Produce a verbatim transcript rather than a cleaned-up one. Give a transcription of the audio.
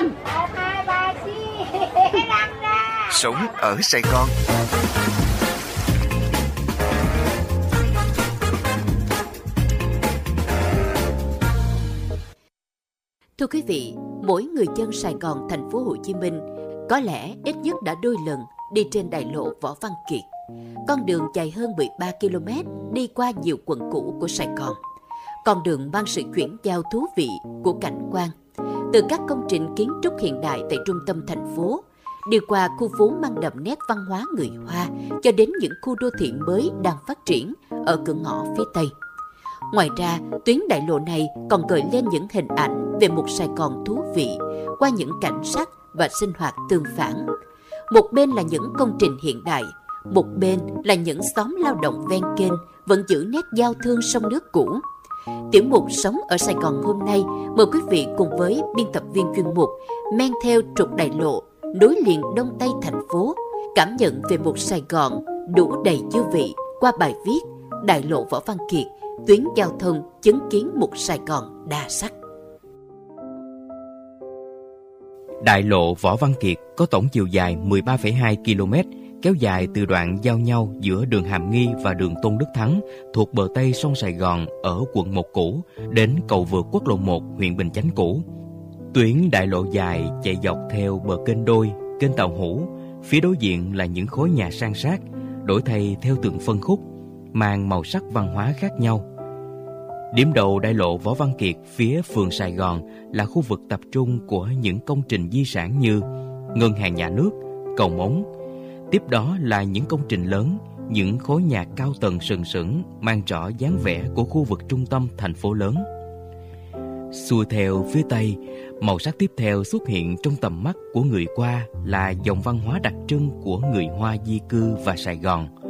Gòn. Sống ở Sài Gòn. Thưa quý vị, mỗi người dân Sài Gòn, thành phố Hồ Chí Minh có lẽ ít nhất đã đôi lần đi trên đại lộ Võ Văn Kiệt. Con đường dài hơn mười ba ki lô mét đi qua nhiều quận cũ của Sài Gòn. Con đường mang sự chuyển giao thú vị của cảnh quan. Từ các công trình kiến trúc hiện đại tại trung tâm thành phố, đi qua khu phố mang đậm nét văn hóa người Hoa cho đến những khu đô thị mới đang phát triển ở cửa ngõ phía Tây. Ngoài ra, tuyến đại lộ này còn gợi lên những hình ảnh về một Sài Gòn thú vị qua những cảnh sắc và sinh hoạt tương phản. Một bên là những công trình hiện đại, một bên là những xóm lao động ven kênh vẫn giữ nét giao thương sông nước cũ. Tiểu mục Sống ở Sài Gòn hôm nay mời quý vị cùng với biên tập viên chuyên mục men theo trục đại lộ nối liền Đông Tây thành phố, cảm nhận về một Sài Gòn đủ đầy dư vị qua bài viết Đại lộ Võ Văn Kiệt, tuyến giao thông chứng kiến một Sài Gòn đa sắc. Đại lộ Võ Văn Kiệt có tổng chiều dài mười ba phẩy hai ki lô mét, kéo dài từ đoạn giao nhau giữa đường Hàm Nghi và đường Tôn Đức Thắng thuộc bờ Tây sông Sài Gòn ở quận một cũ đến cầu vượt quốc lộ một huyện Bình Chánh cũ. Tuyến đại lộ dài chạy dọc theo bờ kênh Đôi, kênh Tàu Hủ, phía đối diện là những khối nhà san sát, đổi thay theo từng phân khúc, mang màu sắc văn hóa khác nhau. Điểm đầu đại lộ Võ Văn Kiệt phía phường Sài Gòn là khu vực tập trung của những công trình di sản như Ngân hàng Nhà nước, cầu Mống. Tiếp đó là những công trình lớn, những khối nhà cao tầng sừng sững mang rõ dáng vẻ của khu vực trung tâm thành phố lớn. Xuôi theo phía Tây, màu sắc tiếp theo xuất hiện trong tầm mắt của người qua là dòng văn hóa đặc trưng của người Hoa di cư và Sài Gòn.